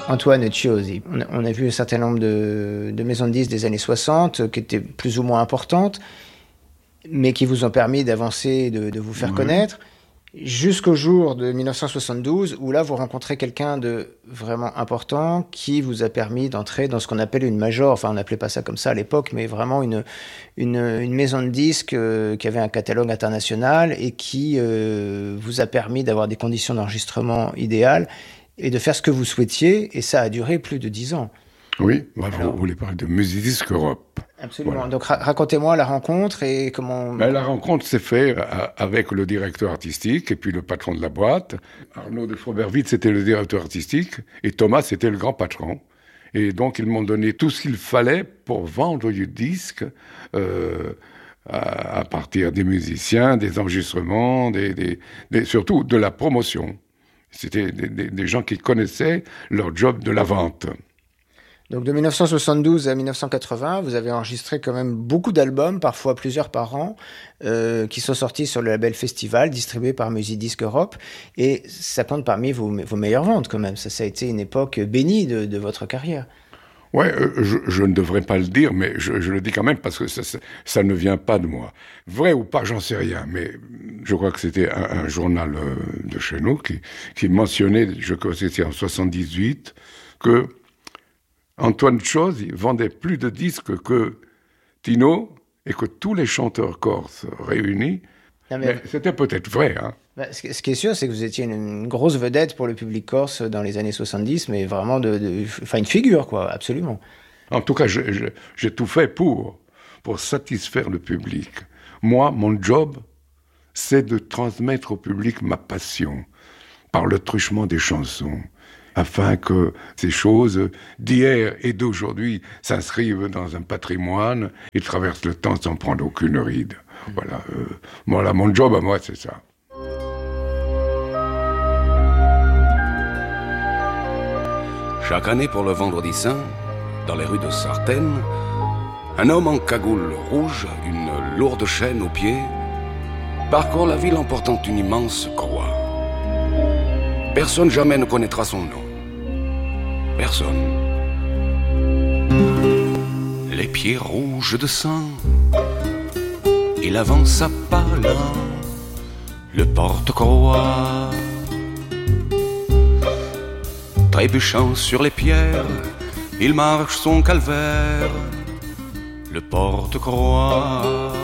Antoine Ciosi. On a vu un certain nombre de maisons de disques des années 60 qui étaient plus ou moins importantes, mais qui vous ont permis d'avancer, de vous faire connaître, jusqu'au jour de 1972, où là, vous rencontrez quelqu'un de vraiment important qui vous a permis d'entrer dans ce qu'on appelle une major. Enfin, on n'appelait pas ça comme ça à l'époque, mais vraiment une maison de disques qui avait un catalogue international et qui vous a permis d'avoir des conditions d'enregistrement idéales et de faire ce que vous souhaitiez. Et ça a duré plus de 10 ans. Oui, voilà, vous voulez parler de Musicdisques Europe. Absolument. Voilà. Donc racontez-moi la rencontre et comment... La rencontre s'est faite avec le directeur artistique et puis le patron de la boîte. Arnaud de Froberville, c'était le directeur artistique et Thomas, c'était le grand patron. Et donc, ils m'ont donné tout ce qu'il fallait pour vendre du disque à partir des musiciens, des enregistrements, surtout de la promotion. C'était des gens qui connaissaient leur job de la vente. Donc de 1972 à 1980, vous avez enregistré quand même beaucoup d'albums, parfois plusieurs par an, qui sont sortis sur le label Festival, distribué par Musicdisques Europe. Et ça compte parmi vos meilleures ventes quand même. Ça a été une époque bénie de votre carrière. Ouais, je ne devrais pas le dire, mais je le dis quand même parce que ça ne vient pas de moi. Vrai ou pas, j'en sais rien, mais je crois que c'était un journal de chez nous qui mentionnait, je crois que c'était en 78, que Antoine Ciosi vendait plus de disques que Tino et que tous les chanteurs corses réunis. Mais c'était peut-être vrai, hein. Ce qui est sûr, c'est que vous étiez une grosse vedette pour le public corse dans les années 70, mais vraiment une figure, quoi, absolument. En tout cas, j'ai tout fait pour satisfaire le public. Moi, mon job, c'est de transmettre au public ma passion par le truchement des chansons, afin que ces choses d'hier et d'aujourd'hui s'inscrivent dans un patrimoine et traversent le temps sans prendre aucune ride. Voilà, mon job à moi, c'est ça. Chaque année pour le Vendredi Saint, dans les rues de Sartène, un homme en cagoule rouge, une lourde chaîne aux pieds, parcourt la ville en portant une immense croix. Personne jamais ne connaîtra son nom. Personne. Les pieds rouges de sang, il avance à pas lents, le porte-croix. Trébuchant sur les pierres, il marche son calvaire, le porte-croix.